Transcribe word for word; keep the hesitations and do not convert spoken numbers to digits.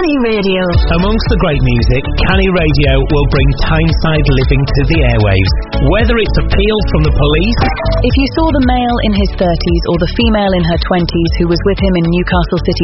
Canny Radio. Amongst the great music, Canny Radio will bring Tyneside living to the airwaves. Whether it's Appeal from the Police... If you saw the male in his thirties or the female in her twenties who was with him in Newcastle City